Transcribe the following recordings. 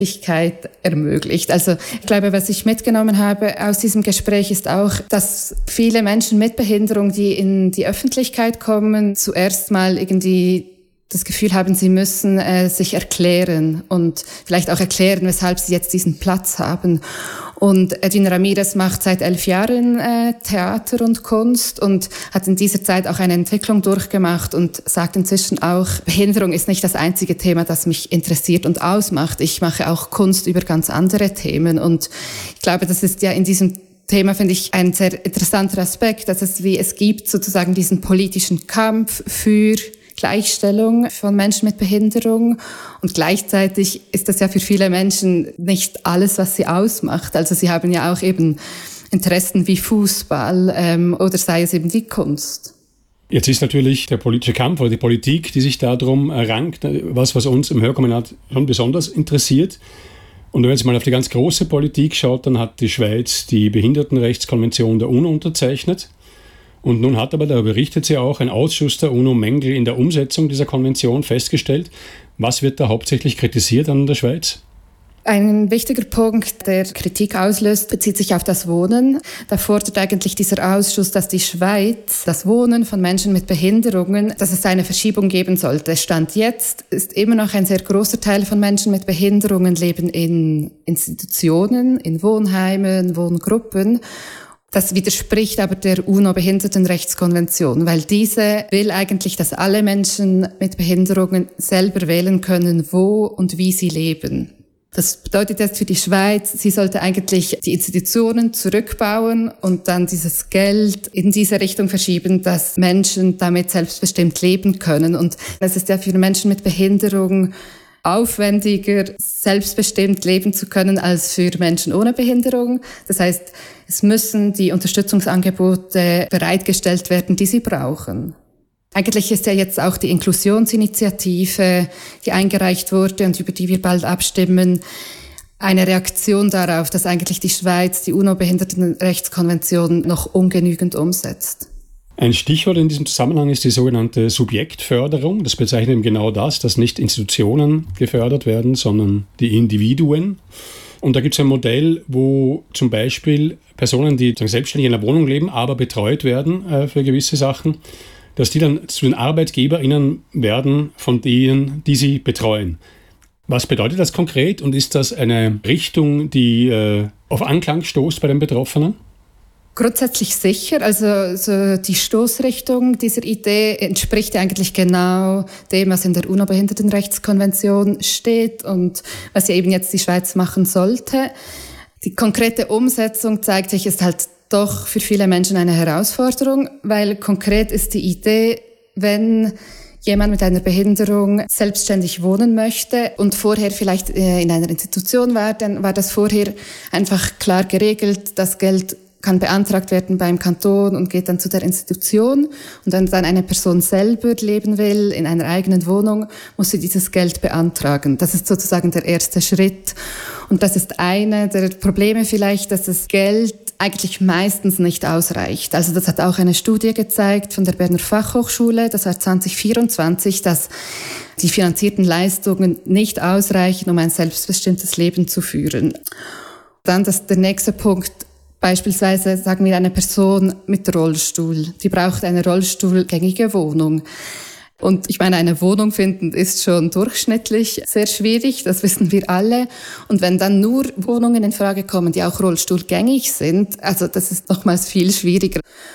ermöglicht. Also ich glaube, was ich mitgenommen habe aus diesem Gespräch ist auch, dass viele Menschen mit Behinderung, die in die Öffentlichkeit kommen, zuerst mal irgendwie das Gefühl haben, sie müssen sich erklären und vielleicht auch erklären, weshalb sie jetzt diesen Platz haben. Und Edwin Ramirez macht seit 11 Jahren Theater und Kunst und hat in dieser Zeit auch eine Entwicklung durchgemacht und sagt inzwischen auch, Behinderung ist nicht das einzige Thema, das mich interessiert und ausmacht. Ich mache auch Kunst über ganz andere Themen. Und ich glaube, das ist ja in diesem Thema, finde ich, ein sehr interessanter Aspekt, dass es gibt sozusagen diesen politischen Kampf für Gleichstellung von Menschen mit Behinderung und gleichzeitig ist das ja für viele Menschen nicht alles, was sie ausmacht. Also sie haben ja auch eben Interessen wie Fußball oder sei es eben die Kunst. Jetzt ist natürlich der politische Kampf oder die Politik, die sich darum rankt, was uns im Hörkombinat schon besonders interessiert. Und wenn man jetzt mal auf die ganz große Politik schaut, dann hat die Schweiz die Behindertenrechtskonvention der UNO unterzeichnet. Und nun hat aber, da berichtet sie auch, ein Ausschuss der UNO Mängel in der Umsetzung dieser Konvention festgestellt. Was wird da hauptsächlich kritisiert an der Schweiz? Ein wichtiger Punkt, der Kritik auslöst, bezieht sich auf das Wohnen. Da fordert eigentlich dieser Ausschuss, dass die Schweiz das Wohnen von Menschen mit Behinderungen, dass es eine Verschiebung geben sollte. Stand jetzt ist immer noch ein sehr großer Teil von Menschen mit Behinderungen leben in Institutionen, in Wohnheimen, Wohngruppen. Das widerspricht aber der UNO-Behindertenrechtskonvention, weil diese will eigentlich, dass alle Menschen mit Behinderungen selber wählen können, wo und wie sie leben. Das bedeutet jetzt für die Schweiz, sie sollte eigentlich die Institutionen zurückbauen und dann dieses Geld in diese Richtung verschieben, dass Menschen damit selbstbestimmt leben können. Und es ist ja für Menschen mit Behinderung aufwendiger, selbstbestimmt leben zu können als für Menschen ohne Behinderung. Das heißt, es müssen die Unterstützungsangebote bereitgestellt werden, die sie brauchen. Eigentlich ist ja jetzt auch die Inklusionsinitiative, die eingereicht wurde und über die wir bald abstimmen, eine Reaktion darauf, dass eigentlich die Schweiz die UNO-Behindertenrechtskonvention noch ungenügend umsetzt. Ein Stichwort in diesem Zusammenhang ist die sogenannte Subjektförderung. Das bezeichnet eben genau das, dass nicht Institutionen gefördert werden, sondern die Individuen. Und da gibt es ein Modell, wo zum Beispiel Personen, die selbstständig in einer Wohnung leben, aber betreut werden für gewisse Sachen, dass die dann zu den ArbeitgeberInnen werden von denen, die sie betreuen. Was bedeutet das konkret und ist das eine Richtung, die auf Anklang stoßt bei den Betroffenen? Grundsätzlich sicher. Also so die Stoßrichtung dieser Idee entspricht eigentlich genau dem, was in der UNO-Behindertenrechtskonvention steht und was ja eben jetzt die Schweiz machen sollte. Die konkrete Umsetzung zeigt sich, ist halt doch für viele Menschen eine Herausforderung, weil konkret ist die Idee, wenn jemand mit einer Behinderung selbstständig wohnen möchte und vorher vielleicht in einer Institution war, dann war das vorher einfach klar geregelt, das Geld kann beantragt werden beim Kanton und geht dann zu der Institution. Und wenn dann eine Person selber leben will, in einer eigenen Wohnung, muss sie dieses Geld beantragen. Das ist sozusagen der erste Schritt. Und das ist eine der Probleme vielleicht, dass das Geld eigentlich meistens nicht ausreicht. Also das hat auch eine Studie gezeigt von der Berner Fachhochschule, das war 2024, dass die finanzierten Leistungen nicht ausreichen, um ein selbstbestimmtes Leben zu führen. Dann der nächste Punkt. Beispielsweise sagen wir eine Person mit Rollstuhl, die braucht eine rollstuhlgängige Wohnung. Und ich meine, eine Wohnung finden ist schon durchschnittlich sehr schwierig, das wissen wir alle. Und wenn dann nur Wohnungen in Frage kommen, die auch rollstuhlgängig sind, also das ist nochmals viel schwieriger.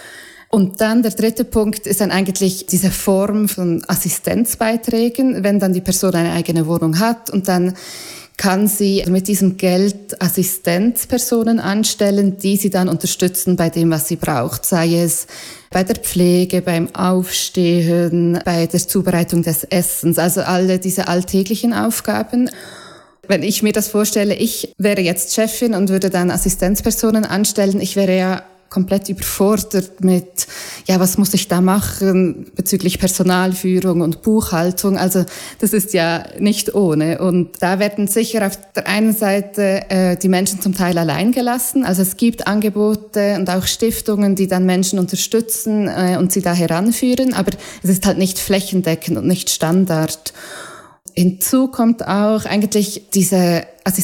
Und dann der dritte Punkt ist dann eigentlich diese Form von Assistenzbeiträgen, wenn dann die Person eine eigene Wohnung hat und dann kann sie mit diesem Geld Assistenzpersonen anstellen, die sie dann unterstützen bei dem, was sie braucht. Sei es bei der Pflege, beim Aufstehen, bei der Zubereitung des Essens, also alle diese alltäglichen Aufgaben. Wenn ich mir das vorstelle, ich wäre jetzt Chefin und würde dann Assistenzpersonen anstellen, ich wäre ja komplett überfordert mit, ja, was muss ich da machen bezüglich Personalführung und Buchhaltung. Also das ist ja nicht ohne. Und da werden sicher auf der einen Seite die Menschen zum Teil allein gelassen. Also es gibt Angebote und auch Stiftungen, die dann Menschen unterstützen und sie da heranführen. Aber es ist halt nicht flächendeckend und nicht Standard. Hinzu kommt auch eigentlich diese